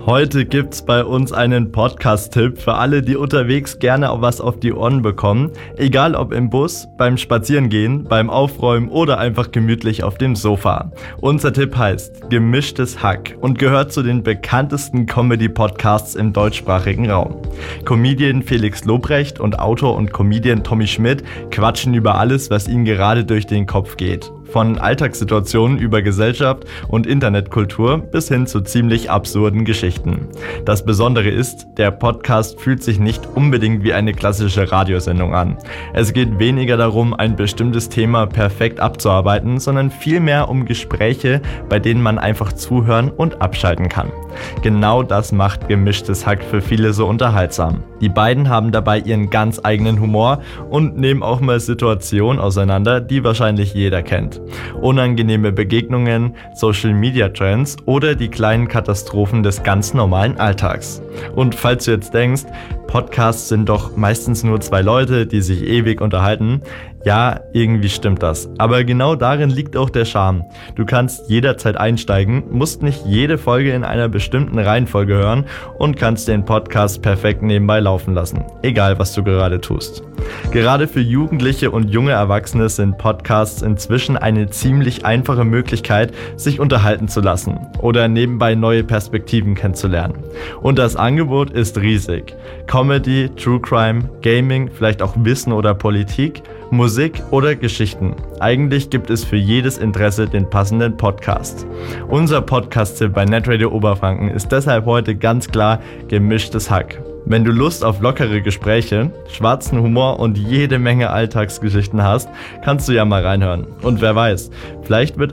Heute gibt's bei uns einen Podcast-Tipp für alle, die unterwegs gerne was auf die Ohren bekommen. Egal ob im Bus, beim Spazierengehen, beim Aufräumen oder einfach gemütlich auf dem Sofa. Unser Tipp heißt Gemischtes Hack und gehört zu den bekanntesten Comedy-Podcasts im deutschsprachigen Raum. Comedian Felix Lobrecht und Autor und Comedian Tommy Schmidt quatschen über alles, was ihnen gerade durch den Kopf geht. Von Alltagssituationen über Gesellschaft und Internetkultur bis hin zu ziemlich absurden Geschichten. Das Besondere ist, der Podcast fühlt sich nicht unbedingt wie eine klassische Radiosendung an. Es geht weniger darum, ein bestimmtes Thema perfekt abzuarbeiten, sondern vielmehr um Gespräche, bei denen man einfach zuhören und abschalten kann. Genau das macht Gemischtes Hack für viele so unterhaltsam. Die beiden haben dabei ihren ganz eigenen Humor und nehmen auch mal Situationen auseinander, die wahrscheinlich jeder kennt. Unangenehme Begegnungen, Social-Media-Trends oder die kleinen Katastrophen des ganz normalen Alltags. Und falls du jetzt denkst, Podcasts sind doch meistens nur zwei Leute, die sich ewig unterhalten. Ja, irgendwie stimmt das. Aber genau darin liegt auch der Charme. Du kannst jederzeit einsteigen, musst nicht jede Folge in einer bestimmten Reihenfolge hören und kannst den Podcast perfekt nebenbei laufen lassen. Egal, was du gerade tust. Gerade für Jugendliche und junge Erwachsene sind Podcasts inzwischen eine ziemlich einfache Möglichkeit, sich unterhalten zu lassen oder nebenbei neue Perspektiven kennenzulernen. Und das Angebot ist riesig. Comedy, True Crime, Gaming, vielleicht auch Wissen oder Politik, Musik oder Geschichten. Eigentlich gibt es für jedes Interesse den passenden Podcast. Unser Podcast-Tipp bei Netradio Oberfranken ist deshalb heute ganz klar Gemischtes Hack. Wenn du Lust auf lockere Gespräche, schwarzen Humor und jede Menge Alltagsgeschichten hast, kannst du ja mal reinhören. Und wer weiß, vielleicht wird